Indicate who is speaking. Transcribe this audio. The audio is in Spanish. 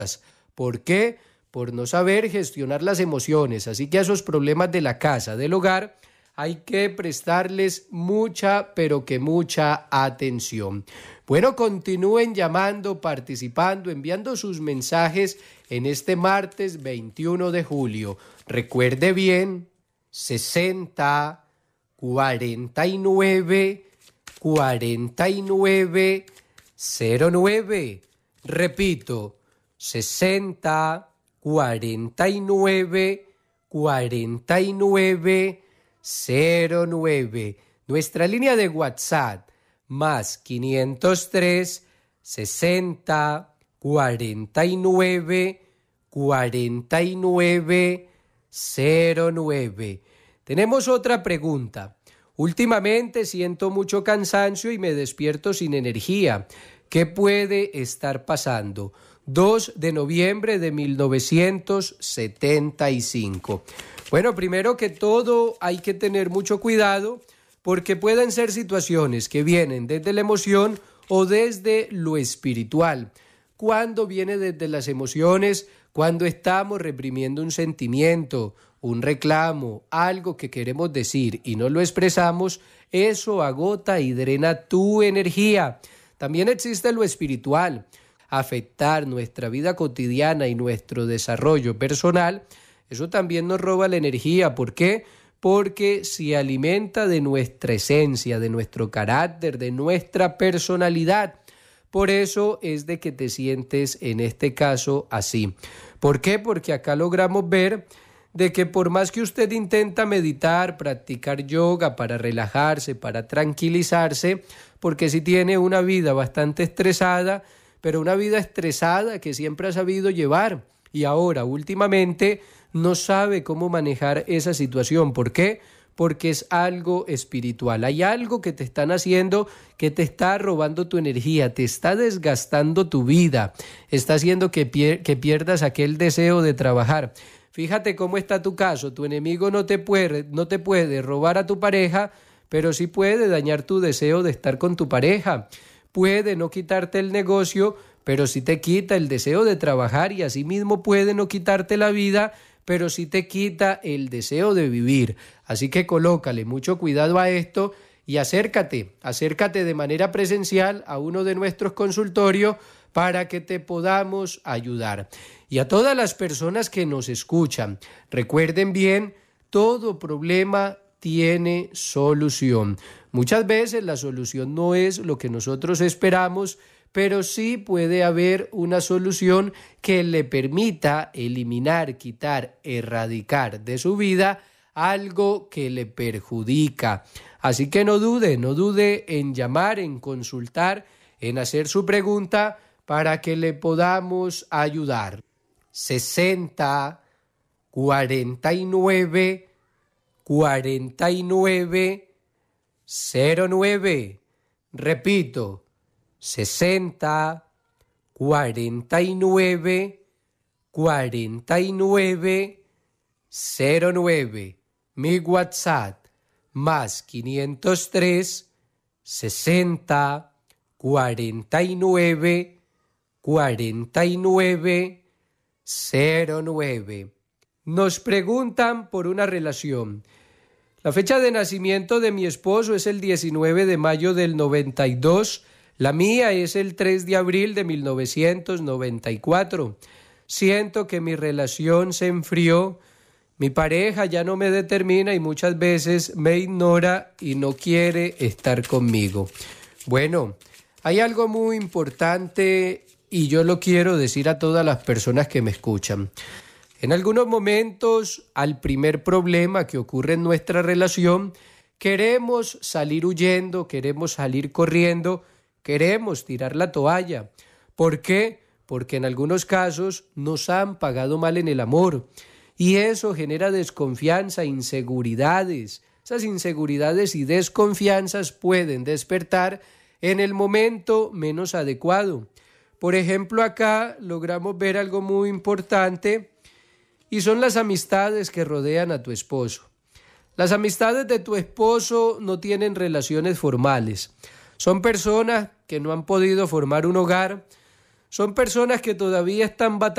Speaker 1: ¿Por qué? Por no saber gestionar las emociones. Así que a esos problemas de la casa, del hogar, hay que prestarles mucha, pero que mucha atención. Bueno, continúen llamando, participando, enviando sus mensajes en este martes 21 de julio. Recuerde bien, 60 49 49 09. Repito, 60 49 49 09. Nuestra línea de WhatsApp más 503 60 49 49 09. Tenemos otra pregunta. Últimamente siento mucho cansancio y me despierto sin energía. ¿Qué puede estar pasando? 2 de noviembre de 1975. Bueno, primero que todo hay que tener mucho cuidado porque pueden ser situaciones que vienen desde la emoción o desde lo espiritual. Cuando viene desde las emociones, cuando estamos reprimiendo un sentimiento, un reclamo, algo que queremos decir y no lo expresamos, eso agota y drena tu energía. También existe lo espiritual. Afectar nuestra vida cotidiana y nuestro desarrollo personal, eso también nos roba la energía. ¿Por qué? Porque se alimenta de nuestra esencia, de nuestro carácter, de nuestra personalidad. Por eso es de que te sientes en este caso así. ¿Por qué? Porque acá logramos ver de que por más que usted intenta meditar, practicar yoga para relajarse, para tranquilizarse, porque si tiene una vida bastante estresada, pero una vida estresada que siempre ha sabido llevar y ahora últimamente no sabe cómo manejar esa situación. ¿Por qué? Porque es algo espiritual. Hay algo que te están haciendo que te está robando tu energía, te está desgastando tu vida, está haciendo que pierdas aquel deseo de trabajar. Fíjate cómo está tu caso. Tu enemigo no te puede robar a tu pareja, pero sí puede dañar tu deseo de estar con tu pareja. Puede no quitarte el negocio, pero sí te quita el deseo de trabajar, y asimismo puede no quitarte la vida, pero sí te quita el deseo de vivir. Así que colócale mucho cuidado a esto y acércate de manera presencial a uno de nuestros consultorios para que te podamos ayudar. Y a todas las personas que nos escuchan, recuerden bien, todo problema tiene solución. Muchas veces la solución no es lo que nosotros esperamos, pero sí puede haber una solución que le permita eliminar, quitar, erradicar de su vida algo que le perjudica. Así que no dude en llamar, en consultar, en hacer su pregunta para que le podamos ayudar. 60 49 49 09. Repito, 60 49 49 09. Mi WhatsApp más 503 60 49 49 09. Nos preguntan por una relación. La fecha de nacimiento de mi esposo es el 19 de mayo del 92. La mía es el 3 de abril de 1994. Siento que mi relación se enfrió. Mi pareja ya no me determina y muchas veces me ignora y no quiere estar conmigo. Bueno, hay algo muy importante y yo lo quiero decir a todas las personas que me escuchan. En algunos momentos, al primer problema que ocurre en nuestra relación, queremos salir huyendo, queremos salir corriendo, queremos tirar la toalla. ¿Por qué? Porque en algunos casos nos han pagado mal en el amor y eso genera desconfianza, inseguridades. Esas inseguridades y desconfianzas pueden despertar en el momento menos adecuado. Por ejemplo, acá logramos ver algo muy importante y son las amistades que rodean a tu esposo. Las amistades de tu esposo no tienen relaciones formales. Son personas que no han podido formar un hogar, son personas que todavía están batallando